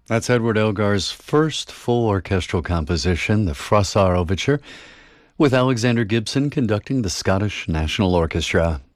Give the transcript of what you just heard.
That's Edward Elgar's first full orchestral composition, the Froissart Overture, with Alexander Gibson conducting the Scottish National Orchestra.